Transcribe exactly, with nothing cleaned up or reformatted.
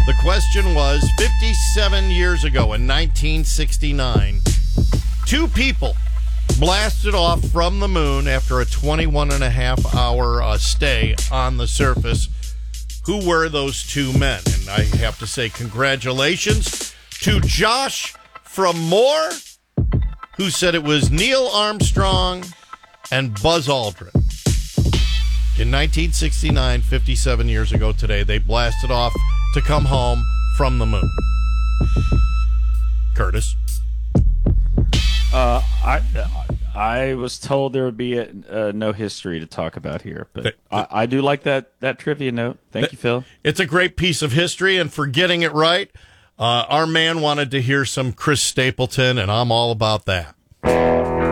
The question was, fifty-seven years ago in nineteen sixty-nine, two people blasted off from the moon after a twenty-one and a half hour uh, stay on the surface. Who were those two men? And I have to say congratulations to Josh from Moore, who said it was Neil Armstrong and Buzz Aldrin. In nineteen sixty-nine, fifty-seven years ago today, they blasted off to come home from the moon. Curtis? Uh, I I was told there would be a, uh, no history to talk about here, but I, I do like that, that trivia note. Thank you, Phil. It's a great piece of history, and for getting it right, uh, our man wanted to hear some Chris Stapleton, and I'm all about that.